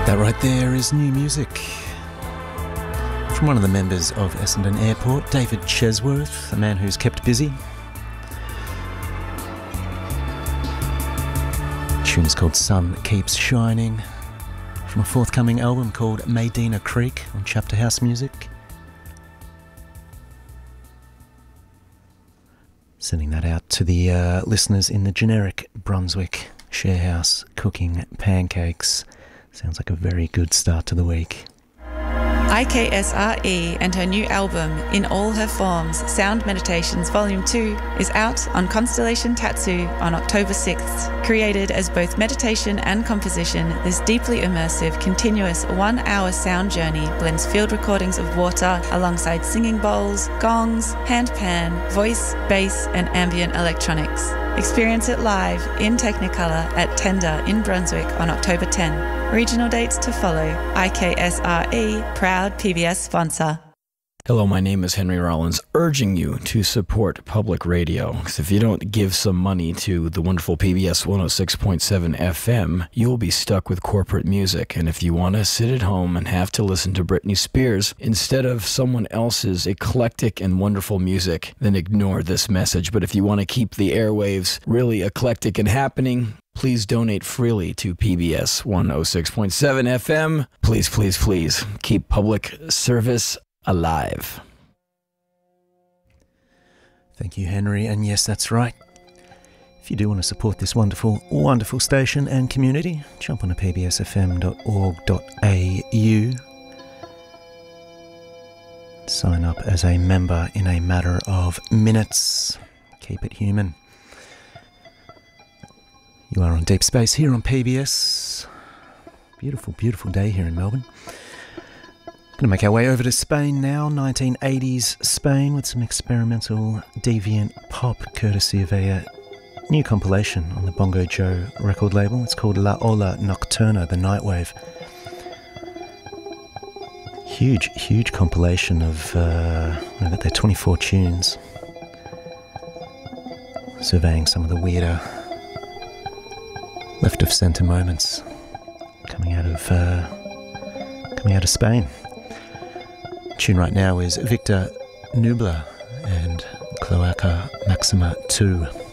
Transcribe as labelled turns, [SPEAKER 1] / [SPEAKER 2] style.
[SPEAKER 1] That right there is new music from one of the members of Essendon Airport, David Chesworth, a man who's kept busy. The tune is called Sun Keeps Shining, from a forthcoming album called Medina Creek on Chapter House Music. Sending that out to the listeners in the generic Brunswick sharehouse cooking pancakes. Sounds like a very good start to the week.
[SPEAKER 2] IKSRE and her new album, In All Her Forms, Sound Meditations Volume 2, is out on Constellation Tatsu on October 6th. Created as both meditation and composition, this deeply immersive, continuous 1-hour sound journey blends field recordings of water alongside singing bowls, gongs, handpan, voice, bass, and ambient electronics. Experience it live in Technicolor at Tender in Brunswick on October 10. Regional dates to follow. IKSRE, proud PBS sponsor.
[SPEAKER 3] Hello, my name is Henry Rollins, urging you to support public radio. Because if you don't give some money to the wonderful PBS 106.7 FM, you'll be stuck with corporate music. And if you want to sit at home and have to listen to Britney Spears instead of someone else's eclectic and wonderful music, then ignore this message. But if you want to keep the airwaves really eclectic and happening, please donate freely to PBS 106.7 FM. Please, please, please keep public service alive.
[SPEAKER 1] Thank you, Henry. And yes, that's right. If you do want to support this wonderful, wonderful station and community, jump on to pbsfm.org.au. Sign up as a member in a matter of minutes. Keep it human. You are on Deep Space here on PBS. Beautiful, beautiful day here in Melbourne. Going to make our way over to Spain now, 1980s Spain, with some experimental deviant pop, courtesy of a new compilation on the Bongo Joe record label. It's called La Ola Nocturna, the Nightwave. Huge, huge compilation of, what about there, 24 tunes, surveying some of the weirder, left of centre moments coming out of Spain. Tune right now is Victor Nubler and Cloaca Maxima 2.